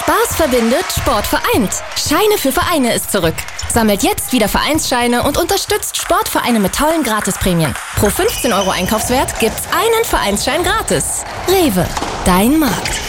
Spaß verbindet, Sport vereint. Scheine für Vereine ist zurück. Sammelt jetzt wieder Vereinsscheine und unterstützt Sportvereine mit tollen Gratisprämien. Pro 15 € Einkaufswert gibt's einen Vereinsschein gratis. Rewe, dein Markt.